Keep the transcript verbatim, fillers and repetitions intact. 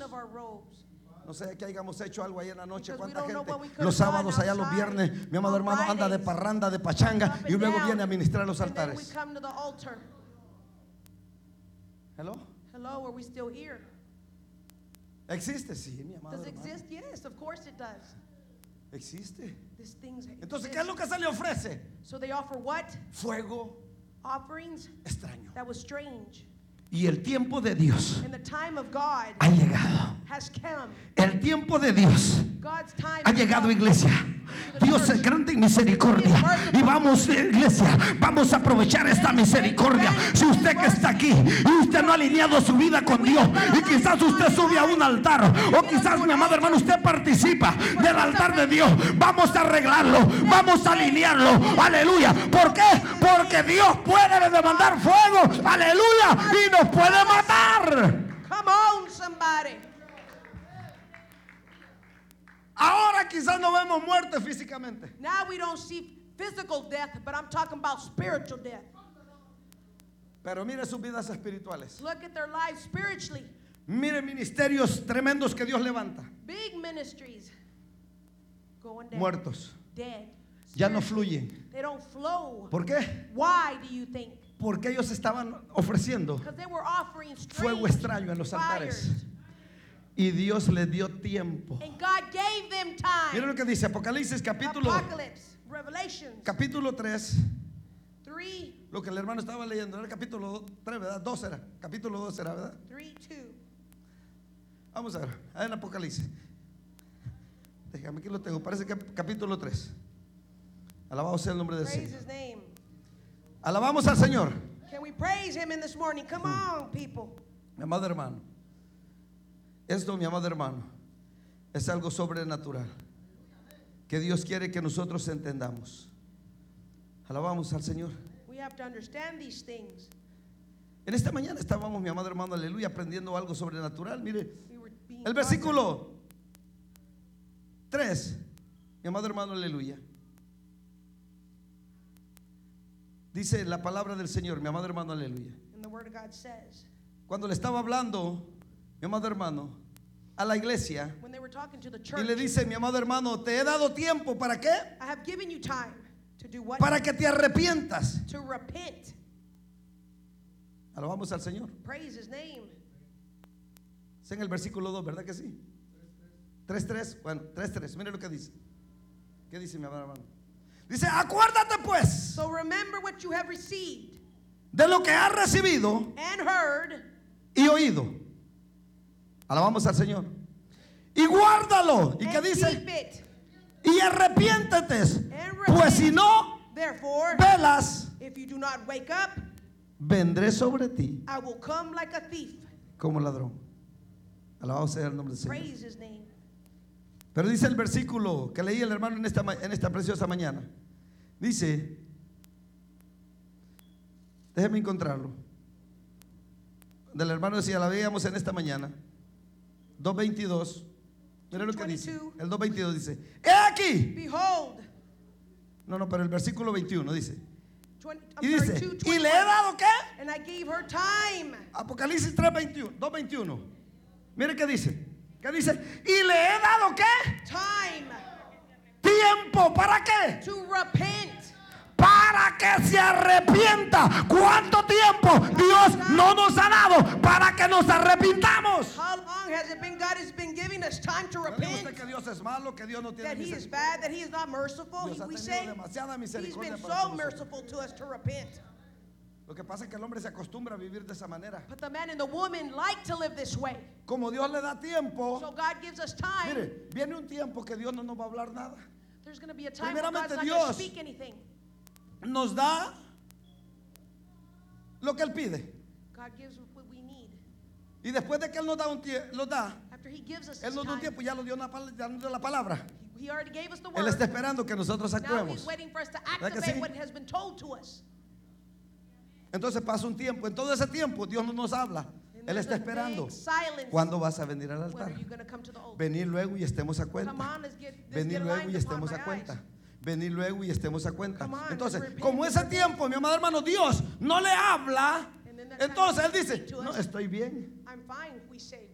of our robes. No sé que hayamos hecho algo ahí en la noche. Because we Cuánta don't know gente what we could los have done sábados, allá los outside. viernes, mi amado On hermano anda de Fridays, parranda, de pachanga up y and luego down, viene a ministrar a los and then we altares. come to the altar. Hello. Hello, are we still here? Existe, sí, mi amado Does it hermano. exist? Yes, of course it does. Existe. These things Entonces, exist. ¿qué es lo que se le ofrece? So they offer what? Fuego Offerings extraño. that was strange. Y el tiempo de Dios And the time of God ha llegado. has come. El tiempo de Dios God's time ha has llegado, come. iglesia. Dios es grande en misericordia. Y vamos, iglesia, vamos a aprovechar esta misericordia. Si usted que está aquí y usted no ha alineado su vida con Dios, y quizás usted sube a un altar, o quizás, mi amado hermano, usted participa del altar de Dios, vamos a arreglarlo, vamos a alinearlo. Aleluya. ¿Por qué? Porque Dios puede demandar fuego. Aleluya. Y nos puede matar. Come on, somebody. Ahora quizás no vemos muerte físicamente, Now we don't see physical death, but I'm talking about spiritual death. pero mire sus vidas espirituales. Look at their lives spiritually. Mire ministerios tremendos que Dios levanta. Big ministries going down. Muertos. Dead. Ya no Spiritually. fluyen. They don't flow. ¿Por qué? Why do you think? Porque ellos estaban ofreciendo Because they were offering fuego strange extraño en los altares. fires. Y Dios les dio tiempo. And God gave them Mire time. lo que dice Apocalipsis capítulo, Apocalypse, Revelations capítulo tres. three, Lo que el hermano estaba leyendo era el capítulo tres, ¿verdad? dos era. Capítulo dos era, ¿verdad? three, two. Vamos a ver. Ahí en Apocalipsis. Déjame, aquí lo tengo. Parece que capítulo tres. Alabado sea el nombre del Praise Señor. His name. Alabamos al Señor. Can we praise Him in this morning? Come on, people. Mi amado hermano, esto, mi amado hermano, es algo sobrenatural que Dios quiere que nosotros entendamos. Alabamos al Señor. We have to understand these things. En esta mañana estábamos, mi amado hermano, aleluya, aprendiendo algo sobrenatural. Mire, We were being el versículo tres, mi amado hermano, aleluya. Dice la palabra del Señor, mi amado hermano, aleluya. And the Word of God says, Cuando le estaba hablando, mi amado hermano, a la iglesia, when they were talking to the y church, le dice, mi amado hermano, te he dado tiempo, ¿para qué? I have given you time to do what? Para que te arrepientas. To repent. Alabamos al Señor. Praise His name. Es en el versículo dos, ¿verdad que sí? tres tres, bueno, tres tres, mire lo que dice. ¿Qué dice, mi amado hermano? Dice, acuérdate pues So remember what you have received de lo que has recibido and heard, y oído. Alabamos al Señor. Y guárdalo. ¿Y qué and dice? keep it. Y arrepiéntete, And pues repent. si no Therefore, velas, if you do not wake up, vendré sobre ti I will come like a thief. como ladrón. Alabado sea el nombre del Señor. Praise His name. Pero dice el versículo que leí el hermano en esta, ma- en esta preciosa mañana. Dice, déjeme encontrarlo. Del hermano decía, la veíamos en esta mañana. dos veintidós. Mira lo que dice. El dos veintidós dice, he aquí. Behold, No, no, pero el versículo veintiuno dice. twenty, Y I'm sorry, dice, two, y le he dado ¿qué? and I gave her time. Apocalipsis tres veintiuno, dos veintiuno. Mire qué dice. ¿Qué dice? Y le he dado ¿qué? Time Tiempo. ¿Para qué? to repent. Para que se arrepienta. ¿Cuánto tiempo Dios no nos ha dado para que nos arrepintamos? How long has it been? God has been giving us time to ¿No dice repent. usted que Dios es malo, que Dios no tiene That He is misericordia? bad, that He is not merciful. Dios He- ha we tenido say demasiada He's misericordia been para so con nosotros. merciful to us to repent. Lo que pasa es que el hombre se acostumbra a vivir de esa manera. But the man and the woman like to live this way. Como Dios le da tiempo, So God gives us time. mire, viene un tiempo que Dios no nos va a hablar nada. There's going to be a time when God's Primeramente, not going to Dios speak anything. Nos da lo que Él pide. God gives what we need. Y después de que Él nos da un tiempo, lo da, After He gives us Él His nos da un time, tiempo, ya lo dio, una, pal- ya nos dio la palabra. He already gave us the Él word. está esperando que nosotros Now He's actuemos. waiting for us to ¿Verdad que activate sí? what has been told to us. Entonces pasa un tiempo. En todo ese tiempo Dios no nos habla. And Él there's está a big esperando. silence. ¿Cuándo vas a venir al When are altar? you going to come to the altar? Venir luego y estemos a Come cuenta. on, let's get, let's Venir get luego aligned y upon estemos my a cuenta. eyes. Venir luego y estemos a cuenta. Come on, Entonces, let's repent, como let's ese repent. tiempo, mi amado hermano, Dios no le habla. And then that time Entonces Él He dice, speak to no, us. estoy bien. I'm fine, we say.